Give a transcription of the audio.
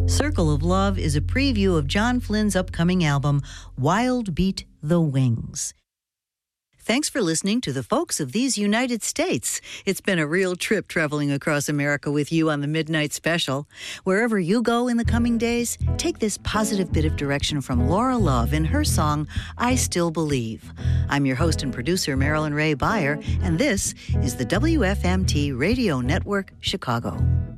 Circle of Love is a preview of John Flynn's upcoming album, Wild Beat the Wings. Thanks for listening to the folks of these United States. It's been a real trip traveling across America with you on the Midnight Special. Wherever you go in the coming days, take this positive bit of direction from Laura Love in her song, I Still Believe. I'm your host and producer, Marilyn Ray Beyer, and this is the WFMT Radio Network, Chicago.